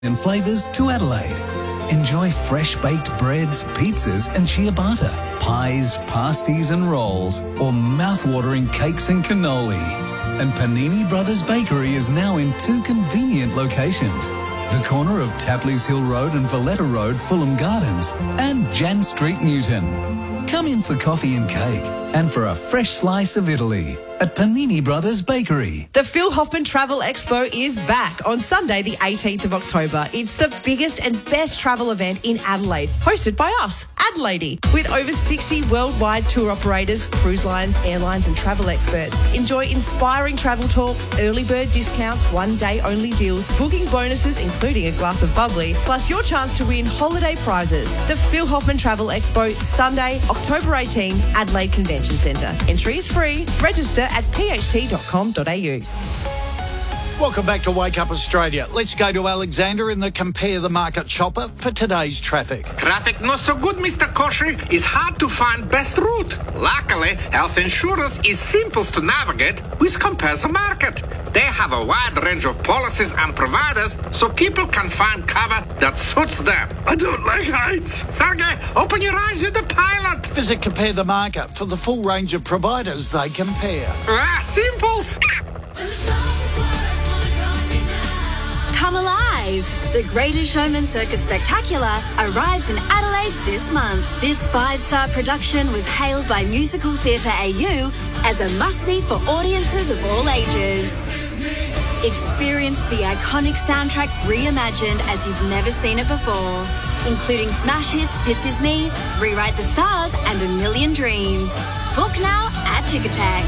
and flavours to Adelaide. Enjoy fresh-baked breads, pizzas and ciabatta, pies, pasties and rolls, or mouth-watering cakes and cannoli. And Panini Brothers Bakery is now in 2 convenient locations. The corner of Tapley's Hill Road and Valletta Road, Fulham Gardens, and Jan Street, Newton. Come in for coffee and cake and for a fresh slice of Italy at Panini Brothers Bakery. The Phil Hoffman Travel Expo is back on Sunday, the 18th of October. It's the biggest and best travel event in Adelaide, hosted by us, Adelaide, with over 60 worldwide tour operators, cruise lines, airlines and travel experts. Enjoy inspiring travel talks, early bird discounts, one-day only deals, booking bonuses including a glass of bubbly, plus your chance to win holiday prizes. The Phil Hoffman Travel Expo, Sunday, October 18, Adelaide Convention Centre. Entry is free. Register at pht.com.au. Welcome back to Wake Up Australia. Let's go to Alexander in the Compare the Market chopper for today's traffic. Traffic not so good, Mr. Koshy. It's hard to find best route. Luckily, health insurance is simple to navigate with Compare the Market. They have a wide range of policies and providers so people can find cover that suits them. I don't like heights. Sergey, open your eyes, you're the pilot. Visit Compare the Market for the full range of providers they compare. Simples. Come alive! The Greatest Showman Circus Spectacular arrives in Adelaide this month. This 5-star production was hailed by Musical Theatre AU as a must-see for audiences of all ages. Experience the iconic soundtrack reimagined as you've never seen it before, including smash hits This Is Me, Rewrite the Stars and A Million Dreams. Book now at Ticketek.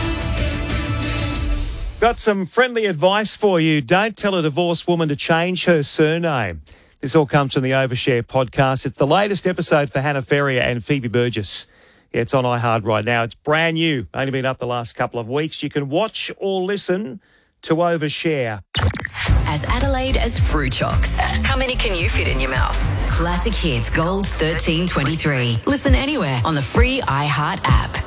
Got some friendly advice for you. Don't tell a divorced woman to change her surname. This all comes from the Overshare podcast. It's the latest episode for Hannah Ferrier and Phoebe Burgess. Yeah, it's on iHeart right now. It's brand new. Only been up the last couple of weeks. You can watch or listen to Overshare. As Adelaide as Fruit Chocks. How many can you fit in your mouth? Classic hits Gold 1323. Listen anywhere on the free iHeart app.